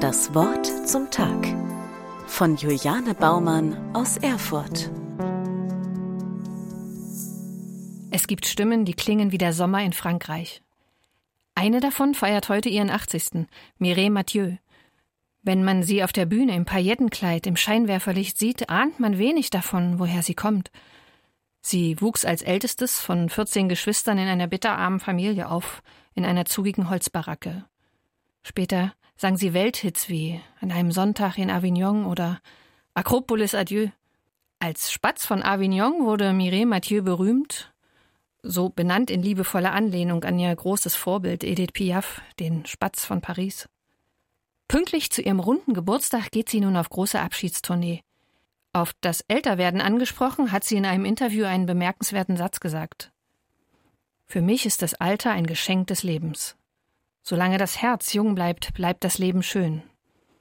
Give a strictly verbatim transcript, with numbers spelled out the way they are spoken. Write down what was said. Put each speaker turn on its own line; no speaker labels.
Das Wort zum Tag von Juliane Baumann aus Erfurt.
Es gibt Stimmen, die klingen wie der Sommer in Frankreich. Eine davon feiert heute ihren achtzigsten, Mireille Mathieu. Wenn man sie auf der Bühne im Paillettenkleid im Scheinwerferlicht sieht, ahnt man wenig davon, woher sie kommt. Sie wuchs als ältestes von vierzehn Geschwistern in einer bitterarmen Familie auf, in einer zugigen Holzbaracke. Später sang sie Welthits wie »An einem Sonntag in Avignon« oder »Acropolis Adieu«. Als Spatz von Avignon wurde Mireille Mathieu berühmt, so benannt in liebevoller Anlehnung an ihr großes Vorbild Edith Piaf, den Spatz von Paris. Pünktlich zu ihrem runden Geburtstag geht sie nun auf große Abschiedstournee. Auf das Älterwerden angesprochen, hat sie in einem Interview einen bemerkenswerten Satz gesagt. »Für mich ist das Alter ein Geschenk des Lebens. Solange das Herz jung bleibt, bleibt das Leben schön.